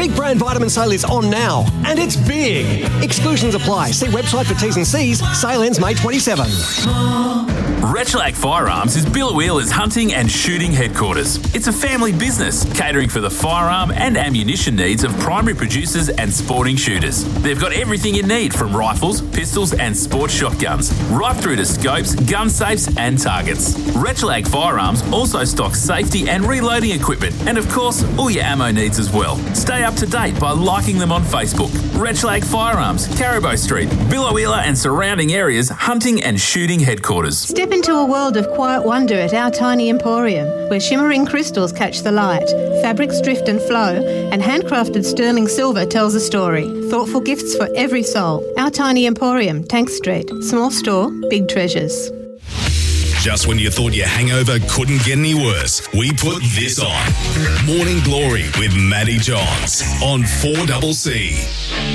big brand vitamin sale is on now, and it's big. Exclusions apply. See website for T's and C's. Sale ends May 27. Rechlac Firearms is Bill Wheeler's hunting and shooting headquarters. It's a family business catering for the firearm and ammunition needs of primary producers and sporting shooters. They've got everything you need from rifles, pistols and sports shotguns, right through to scopes, gun safes and targets. Rechlac Firearms also stocks safety and reloading equipment and of course all your ammo needs as well. Stay up to date by liking them on Facebook. Rechlac Firearms, Caribou Street, Billowheeler and surrounding areas hunting and shooting headquarters. Step into a world of quiet wonder at Our Tiny Emporium, where shimmering crystals catch the light, fabrics drift and flow, and handcrafted sterling silver tells a story. Thoughtful gifts for every soul. Our Tiny Emporium, Tank Street. Small store, big treasures. Just when you thought your hangover couldn't get any worse, we put this on. Morning Glory with Matty Johns on 4CC.